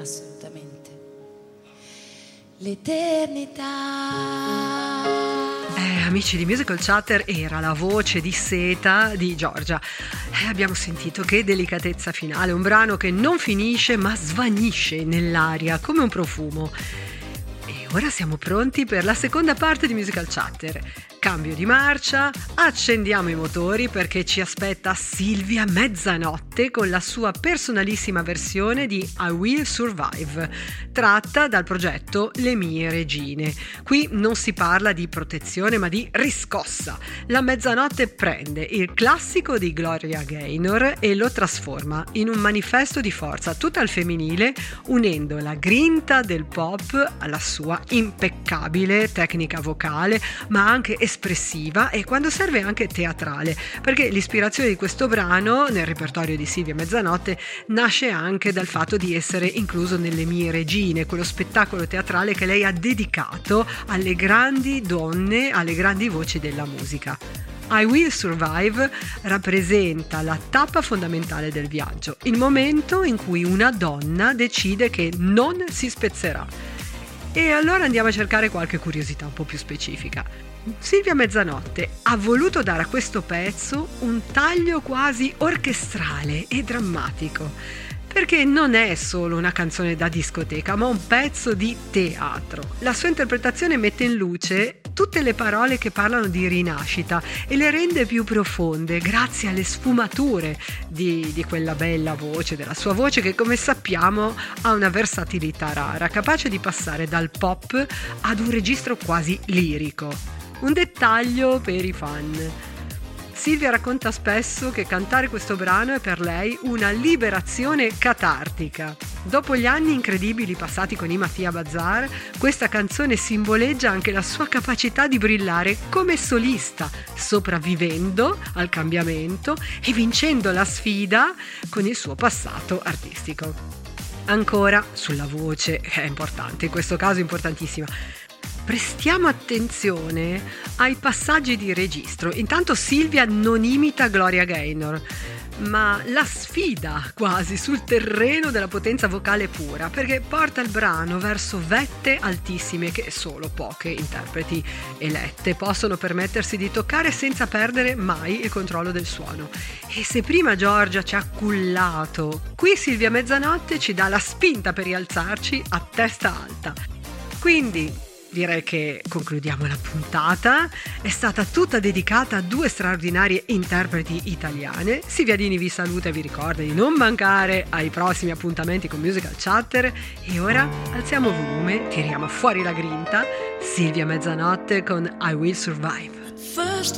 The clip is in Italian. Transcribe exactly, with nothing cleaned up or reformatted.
assolutamente. L'eternità. Eh, amici di Musical Chatter, era la voce di Seta di Giorgia. Eh, abbiamo sentito che delicatezza finale, un brano che non finisce ma svanisce nell'aria come un profumo. E ora siamo pronti per la seconda parte di Musical Chatter. Cambio di marcia, accendiamo i motori perché ci aspetta Silvia Mezzanotte con la sua personalissima versione di I Will Survive, tratta dal progetto Le mie regine. Qui non si parla di protezione ma di riscossa. La Mezzanotte prende il classico di Gloria Gaynor e lo trasforma in un manifesto di forza tutta al femminile, unendo la grinta del pop alla sua impeccabile tecnica vocale, ma anche espressiva e quando serve anche teatrale, perché l'ispirazione di questo brano nel repertorio di Silvia Mezzanotte nasce anche dal fatto di essere incluso nelle mie regine, quello spettacolo teatrale che lei ha dedicato alle grandi donne, alle grandi voci della musica. I Will Survive rappresenta la tappa fondamentale del viaggio, il momento in cui una donna decide che non si spezzerà. E allora andiamo a cercare qualche curiosità un po' più specifica. Silvia Mezzanotte ha voluto dare a questo pezzo un taglio quasi orchestrale e drammatico, perché non è solo una canzone da discoteca, ma un pezzo di teatro. La sua interpretazione mette in luce tutte le parole che parlano di rinascita e le rende più profonde grazie alle sfumature di, di quella bella voce, della sua voce che, come sappiamo, ha una versatilità rara, capace di passare dal pop ad un registro quasi lirico. Un dettaglio per i fan. Silvia racconta spesso che cantare questo brano è per lei una liberazione catartica. Dopo gli anni incredibili passati con i Mattia Bazar, questa canzone simboleggia anche la sua capacità di brillare come solista, sopravvivendo al cambiamento e vincendo la sfida con il suo passato artistico. Ancora sulla voce, che è importante, in questo caso importantissima. Prestiamo attenzione ai passaggi di registro. Intanto Silvia non imita Gloria Gaynor, ma la sfida quasi sul terreno della potenza vocale pura, perché porta il brano verso vette altissime che solo poche interpreti elette possono permettersi di toccare senza perdere mai il controllo del suono. E se prima Giorgia ci ha cullato, qui Silvia Mezzanotte ci dà la spinta per rialzarci a testa alta. Quindi direi che concludiamo la puntata. È stata tutta dedicata a due straordinarie interpreti italiane. Silvia Dini vi saluta e vi ricorda di non mancare ai prossimi appuntamenti con Musical Chatter. E ora alziamo volume, tiriamo fuori la grinta. Silvia Mezzanotte con I Will Survive. First